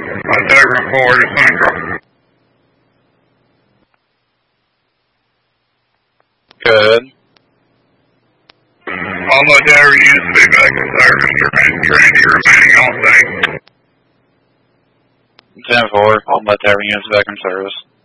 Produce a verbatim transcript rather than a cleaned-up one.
Attack report is central. Good. All military units to be back in service. Remaining Randy remaining on site. ten four, all military units back in service.